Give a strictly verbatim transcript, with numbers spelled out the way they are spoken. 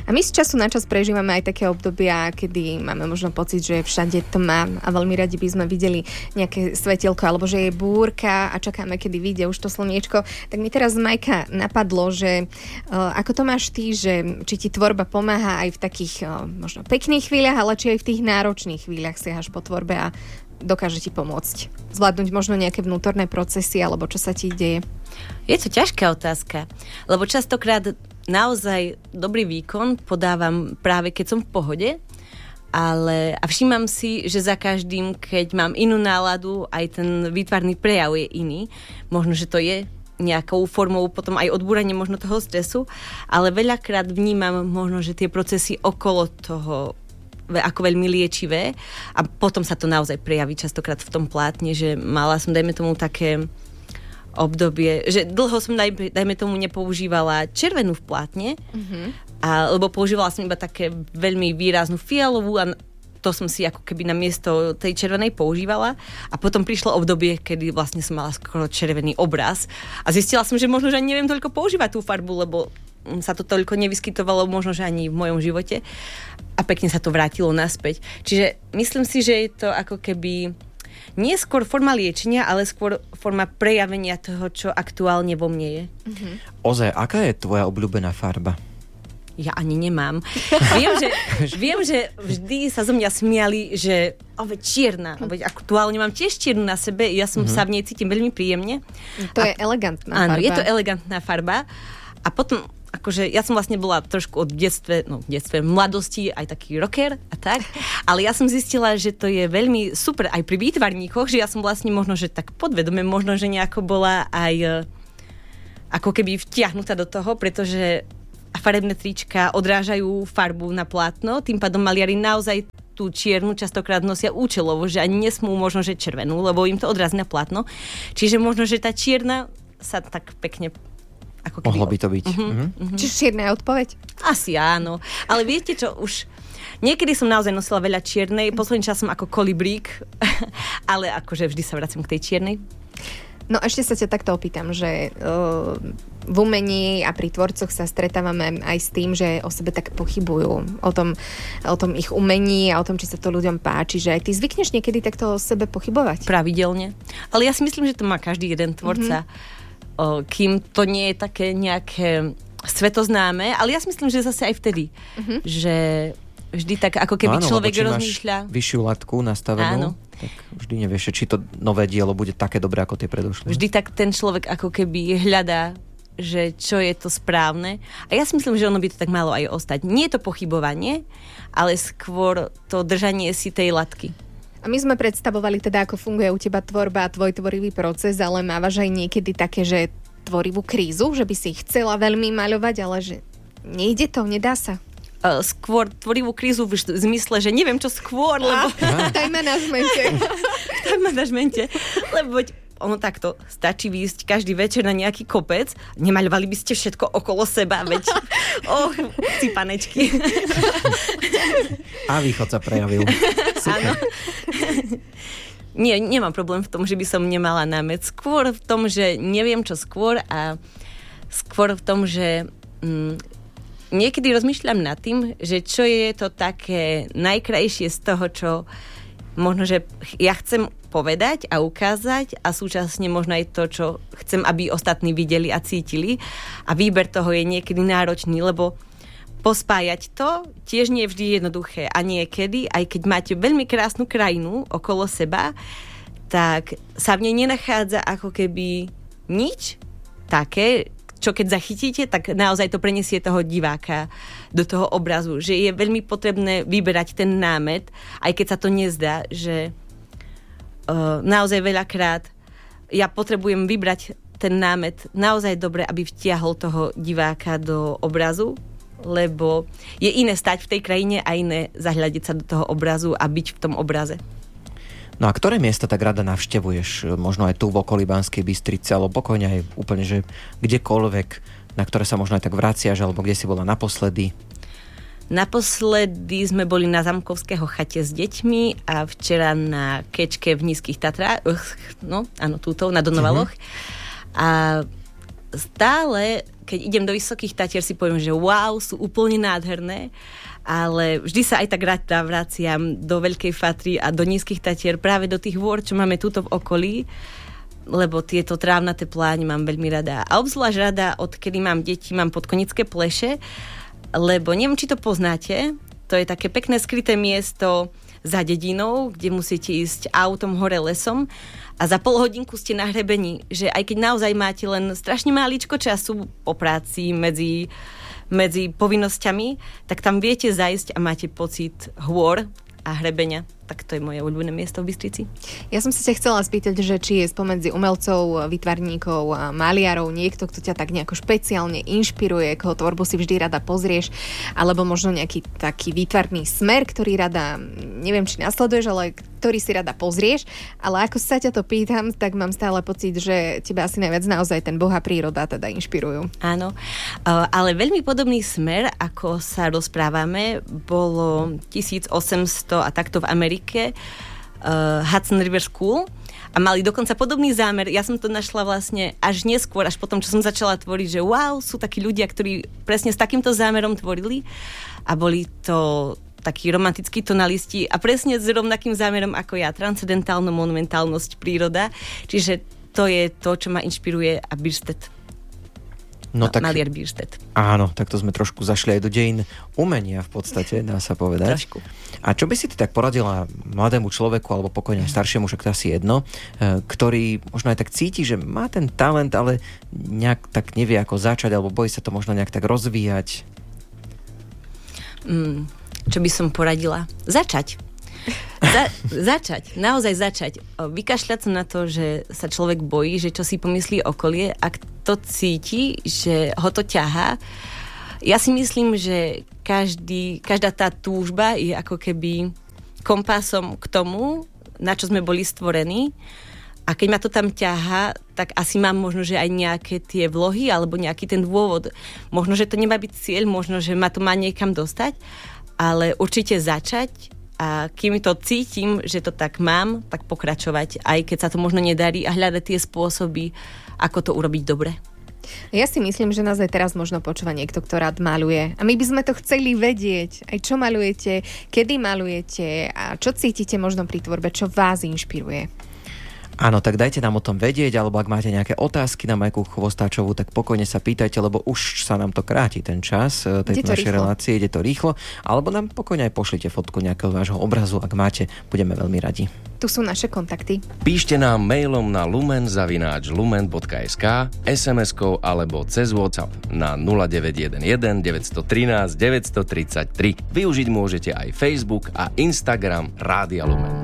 A my z času na čas prežívame aj také obdobia, kedy máme možno pocit, že je všade tma a veľmi radi by sme videli nejaké svetielko, alebo že je búrka a čakáme, kedy vyjde už to slniečko. Tak mi teraz, Majka, napadlo, že uh, ako to máš ty, že či ti tvorba pomáha aj v takých uh, možno pekných chvíľach, ale či aj v tých náročných chvíľach siahaš po tvorbe a dokáže ti pomôcť zvládnuť možno nejaké vnútorné procesy, alebo čo sa ti deje? Je to ťažká otázka, lebo častokrát naozaj dobrý výkon podávam práve keď som v pohode, ale a všímam si, že za každým, keď mám inú náladu, aj ten výtvarný prejav je iný. Možno, že to je nejakou formou potom aj odbúranie možno toho stresu, ale veľakrát vnímam možno, že tie procesy okolo toho ako veľmi liečivé a potom sa to naozaj prejaví častokrát v tom plátne, že mala som, dajme tomu, také obdobie, že dlho som, daj, dajme tomu, nepoužívala červenú v plátne, mm-hmm. a, lebo používala som iba také veľmi výraznú fialovú a to som si ako keby na miesto tej červenej používala a potom prišlo obdobie, kedy vlastne som mala skoro červený obraz a zistila som, že možno, že ani neviem toľko používať tú farbu, lebo sa to toľko nevyskytovalo možno, že ani v mojom živote a pekne sa to vrátilo naspäť. Čiže myslím si, že je to ako keby nie skôr forma liečenia, ale skôr forma prejavenia toho, čo aktuálne vo mne je. Mm-hmm. Ozaj, aká je tvoja obľúbená farba? Ja ani nemám. Viem, že, viem, že vždy sa zo mňa smiali, že ove, čierna. Ove, aktuálne mám tiež čiernu na sebe. Ja som mm-hmm. sa v nej cítim veľmi príjemne. To a, je elegantná áno, farba. Áno, je to elegantná farba. A potom akože ja som vlastne bola trošku od detstve, no detstve, mladosti, aj taký rocker a tak, ale ja som zistila, že to je veľmi super aj pri výtvarníkoch, že ja som vlastne možno, že tak podvedome, možno, že nejako bola aj ako keby vtiahnutá do toho, pretože farebné trička odrážajú farbu na plátno, tým pádom maliari naozaj tú čiernu častokrát nosia účelovo, že ani nesmú možno, že červenú, lebo im to odrazí na plátno. Čiže možno, že tá čierna sa tak pekne ako keby... Mohlo by to byť. Uh-huh, uh-huh. Čiže čierna je odpoveď? Asi áno. Ale viete čo, už niekedy som naozaj nosila veľa čiernej, posledný čas som ako kolibrík, ale akože vždy sa vracím k tej čiernej. No ešte sa ťa takto opýtam, že uh, v umení a pri tvorcoch sa stretávame aj s tým, že o sebe tak pochybujú. O tom, o tom ich umení a o tom, či sa to ľuďom páči. Že aj ty zvykneš niekedy takto o sebe pochybovať? Pravidelne. Ale ja si myslím, že to má každý jeden tvorca. Mm-hmm. O, kým to nie je také nejaké svetoznáme, ale ja si myslím, že zase aj vtedy, mm-hmm. že vždy tak ako keby no áno, človek rozmýšľa. Vyššiu latku nastavenú, áno. Tak vždy nevieš, či to nové dielo bude také dobré ako tie predošlé. Vždy tak ten človek ako keby hľadá, že čo je to správne. A ja si myslím, že ono by to tak malo aj ostať. Nie je to pochybovanie, ale skôr to držanie si tej latky. A my sme predstavovali teda, ako funguje u teba tvorba a tvoj tvorivý proces, ale mávaš aj niekedy také, že tvorivú krízu, že by si chcela veľmi maľovať, ale že nejde to, nedá sa. Uh, skôr tvorivú krízu v zmysle, že neviem čo skôr, lebo... V time manažmente. V time manažmente. Lebo ono takto, stačí výjsť každý večer na nejaký kopec, nemaľovali by ste všetko okolo seba, veď oh, si panečky. A východ sa prejavil. Áno. Nie, nemám problém v tom, že by som nemala námet. Skôr v tom, že neviem čo skôr a skôr v tom, že mm, niekedy rozmýšľam nad tým, že čo je to také najkrajšie z toho, čo možno, že ja chcem povedať a ukázať a súčasne možno aj to, čo chcem, aby ostatní videli a cítili. A výber toho je niekedy náročný, lebo pospájať to tiež nie je vždy jednoduché. A niekedy, aj keď máte veľmi krásnu krajinu okolo seba, tak sa v nej nenachádza ako keby nič také, čo keď zachytíte, tak naozaj to preniesie toho diváka do toho obrazu. Že je veľmi potrebné vyberať ten námet, aj keď sa to nezdá, že Uh, naozaj veľakrát ja potrebujem vybrať ten námet naozaj dobre, aby vtiahol toho diváka do obrazu, lebo je iné stať v tej krajine a iné zahľadiť sa do toho obrazu a byť v tom obraze. No a ktoré miesta tak rada navštevuješ? Možno aj tu v okolí Banskej Bystrice, alebo pokojne aj úplne, že kdekoľvek, na ktoré sa možno aj tak vraciaš, alebo kde si bola naposledy? Naposledy sme boli na Zamkovského chate s deťmi a včera na Kečke v Nízkych Tatrách, no áno, túto, na Donovaloch. Mm-hmm. A stále, keď idem do Vysokých Tatier, si poviem, že wow, sú úplne nádherné, ale vždy sa aj tak rada vraciam do Veľkej Fatry a do Nízkych Tatier, práve do tých hôr, čo máme túto v okolí, lebo tieto trávnaté pláne mám veľmi rada. A obzvlášť rada, odkedy mám deti, mám Podkonické pleše, lebo neviem, či to poznáte, to je také pekné skryté miesto za dedinou, kde musíte ísť autom hore lesom a za pol hodinku ste na hrebení, že aj keď naozaj máte len strašne máličko času po práci medzi, medzi povinnosťami, tak tam viete zajsť a máte pocit hôr a hrebenia. Tak to je moje obľúbené miesto v Bystrici. Ja som sa ťa chcela spýtať, že či je spomedzi umelcov, výtvarníkov a maliarov niekto, kto ťa tak nejako špeciálne inšpiruje, koho tvorbu si vždy rada pozrieš, alebo možno nejaký taký výtvarný smer, ktorý rada, neviem, či nasleduješ, ale ktorý si rada pozrieš, ale ako sa ťa to pýtam, tak mám stále pocit, že teba asi najviac naozaj ten Boh a príroda teda inšpirujú. Áno, ale veľmi podobný smer, ako sa rozprávame, bolo tisíc osemsto a takto v Amerike, Uh, Hudson River School a mali dokonca podobný zámer. Ja som to našla vlastne až neskôr, až potom, čo som začala tvoriť, že wow, sú takí ľudia, ktorí presne s takýmto zámerom tvorili a boli to takí romantickí tonalisti a presne s rovnakým zámerom ako ja, transcendentálna monumentálnosť, príroda. Čiže to je to, čo ma inšpiruje a Bierstedt. No, tak, Maliar Bierstedt. Áno, tak to sme trošku zašli aj do dejín umenia v podstate, dá sa povedať. Trošku. A čo by si ty tak poradila mladému človeku, alebo pokojne staršiemu, však to asi jedno, ktorý možno aj tak cíti, že má ten talent, ale nejak tak nevie, ako začať, alebo bojí sa to možno nejak tak rozvíjať? Mm, čo by som poradila? Začať. Za, začať, naozaj začať. Vykašľať sa na to, že sa človek bojí, že čo si pomyslí okolie, ak to cíti, že ho to ťahá. Ja si myslím, že každý, každá tá túžba je ako keby kompasom k tomu, na čo sme boli stvorení. A keď ma to tam ťahá, tak asi mám možno, že aj nejaké tie vlohy alebo nejaký ten dôvod. Možno, že to nemá byť cieľ, možno, že ma to má niekam dostať, ale určite začať. A kým to cítim, že to tak mám, tak pokračovať, aj keď sa to možno nedarí a hľadať tie spôsoby, ako to urobiť dobre. Ja si myslím, že nás aj teraz možno počúva niekto, kto rád maluje. A my by sme to chceli vedieť. Aj čo malujete, kedy malujete a čo cítite možno pri tvorbe, čo vás inšpiruje. Áno, tak dajte nám o tom vedieť, alebo ak máte nejaké otázky na Majku Chvostáčovú, tak pokojne sa pýtajte, lebo už sa nám to kráti ten čas tejto našej relácie, ide to rýchlo, alebo nám pokojne aj pošlite fotku nejakého vášho obrazu, ak máte, budeme veľmi radi. Tu sú naše kontakty. Píšte nám mailom na lumen zavináč lumen bodka es ká, es em eskou alebo cez WhatsApp na nula deväť jeden jeden deväť jedna tri deväť tri tri. Využiť môžete aj Facebook a Instagram Rádia Lumen.